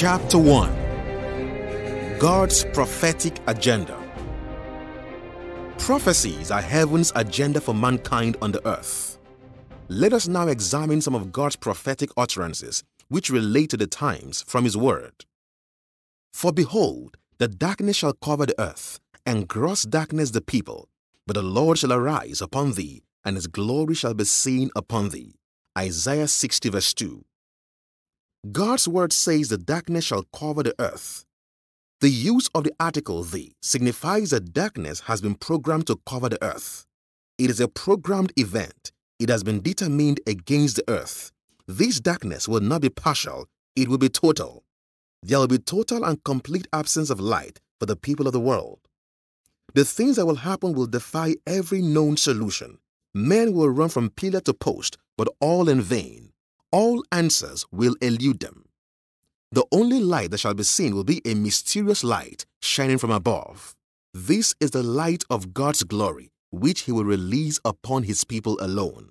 Chapter 1. God's Prophetic Agenda. Prophecies are heaven's agenda for mankind on the earth. Let us now examine some of God's prophetic utterances which relate to the times from His Word. For behold, the darkness shall cover the earth, and gross darkness the people. But the Lord shall arise upon thee, and His glory shall be seen upon thee. Isaiah 60 verse 2. God's word says the darkness shall cover the earth. The use of the article "the" signifies that darkness has been programmed to cover the earth. It is a programmed event. It has been determined against the earth. This darkness will not be partial, it will be total. There will be total and complete absence of light for the people of the world. The things that will happen will defy every known solution. Men will run from pillar to post, but all in vain. All answers will elude them. The only light that shall be seen will be a mysterious light shining from above. This is the light of God's glory, which He will release upon His people alone.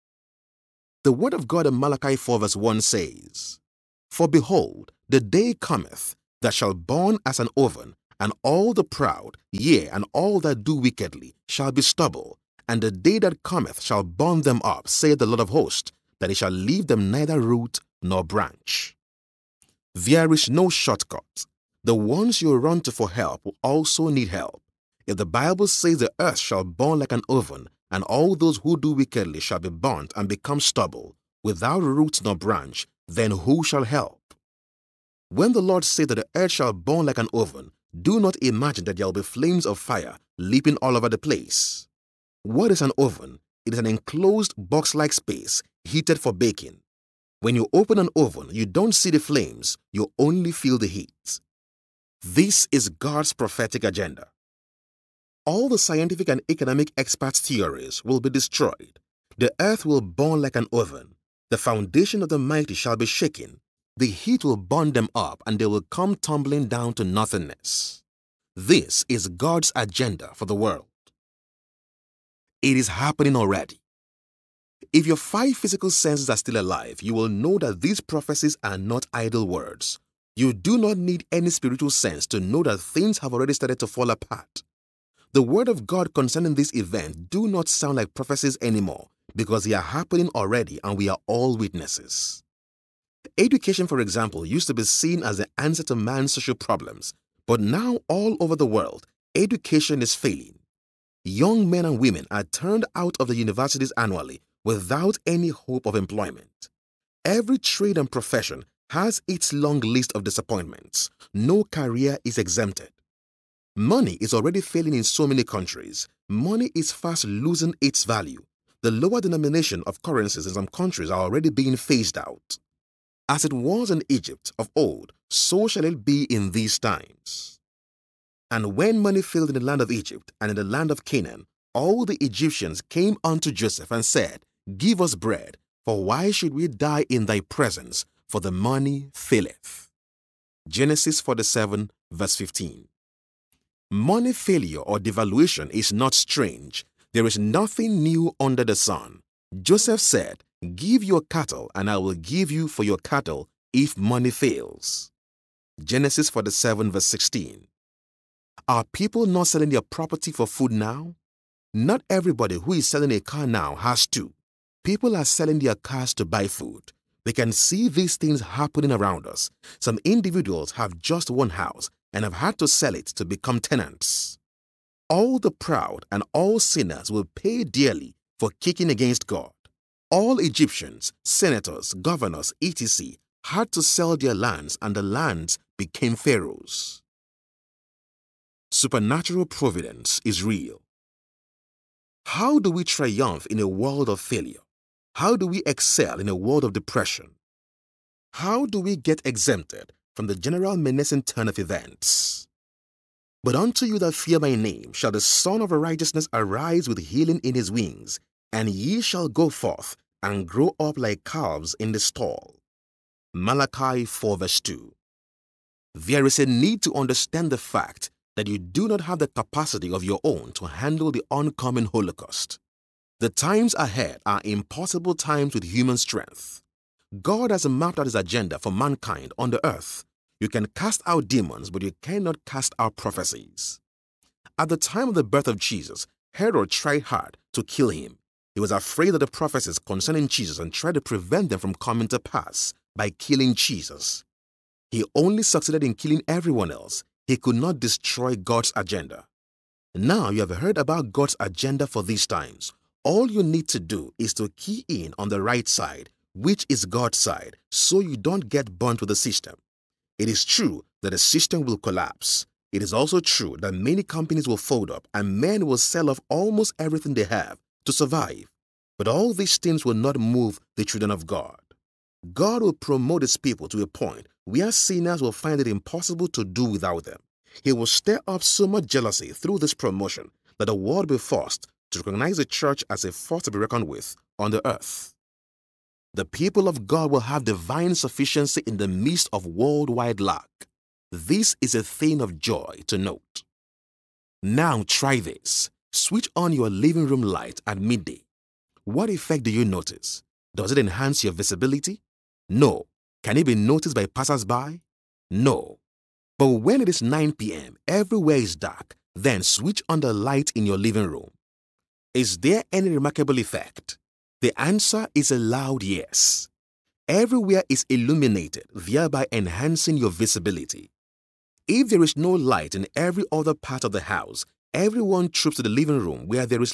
The word of God in Malachi 4 verse 1 says, "For behold, the day cometh that shall burn as an oven, and all the proud, yea, and all that do wickedly, shall be stubble. And the day that cometh shall burn them up, saith the Lord of hosts, that He shall leave them neither root nor branch." There is no shortcut. The ones you run to for help will also need help. If the Bible says the earth shall burn like an oven, and all those who do wickedly shall be burnt and become stubble, without root nor branch, then who shall help? When the Lord said that the earth shall burn like an oven, do not imagine that there will be flames of fire leaping all over the place. What is an oven? It is an enclosed box-like space heated for baking. When you open an oven, you don't see the flames, you only feel the heat. This is God's prophetic agenda. All the scientific and economic experts' theories will be destroyed. The earth will burn like an oven. The foundation of the mighty shall be shaken. The heat will burn them up, and they will come tumbling down to nothingness. This is God's agenda for the world. It is happening already. If your 5 physical senses are still alive, you will know that these prophecies are not idle words. You do not need any spiritual sense to know that things have already started to fall apart. The word of God concerning this event do not sound like prophecies anymore, because they are happening already and we are all witnesses. Education, for example, used to be seen as the answer to man's social problems, but now all over the world, education is failing. Young men and women are turned out of the universities annually without any hope of employment. Every trade and profession has its long list of disappointments. No career is exempted. Money is already failing in so many countries. Money is fast losing its value. The lower denomination of currencies in some countries are already being phased out. As it was in Egypt of old, so shall it be in these times. And when money failed in the land of Egypt and in the land of Canaan, all the Egyptians came unto Joseph and said, "Give us bread, for why should we die in thy presence? For the money faileth." Genesis 47 verse 15. Money failure or devaluation is not strange. There is nothing new under the sun. Joseph said, "Give your cattle, and I will give you for your cattle if money fails." Genesis 47 verse 16. Are people not selling their property for food now? Not everybody who is selling a car now has to. People are selling their cars to buy food. We can see these things happening around us. Some individuals have just one house and have had to sell it to become tenants. All the proud and all sinners will pay dearly for kicking against God. All Egyptians, senators, governors, etc. had to sell their lands, and the lands became pharaohs. Supernatural providence is real. How do we triumph in a world of failure? How do we excel in a world of depression? How do we get exempted from the general menacing turn of events? But unto you that fear my name shall the Son of Righteousness arise with healing in his wings, and ye shall go forth and grow up like calves in the stall. Malachi 4 verse 2. There is a need to understand the fact that you do not have the capacity of your own to handle the oncoming Holocaust. The times ahead are impossible times with human strength. God has mapped out His agenda for mankind on the earth. You can cast out demons, but you cannot cast out prophecies. At the time of the birth of Jesus, Herod tried hard to kill him. He was afraid of the prophecies concerning Jesus and tried to prevent them from coming to pass by killing Jesus. He only succeeded in killing everyone else. He could not destroy God's agenda. Now you have heard about God's agenda for these times. All you need to do is to key in on the right side, which is God's side, so you don't get burnt with the system. It is true that the system will collapse. It is also true that many companies will fold up and men will sell off almost everything they have to survive. But all these things will not move the children of God. God will promote His people to a point where sinners will find it impossible to do without them. He will stir up so much jealousy through this promotion that the world will be forced to recognize the church as a force to be reckoned with on the earth. The people of God will have divine sufficiency in the midst of worldwide lack. This is a thing of joy to note. Now try this. Switch on your living room light at midday. What effect do you notice? Does it enhance your visibility? No. Can it be noticed by passers-by? No. But when it is 9 p.m., everywhere is dark, then switch on the light in your living room. Is there any remarkable effect? The answer is a loud yes. Everywhere is illuminated, thereby enhancing your visibility. If there is no light in every other part of the house, everyone troops to the living room where there is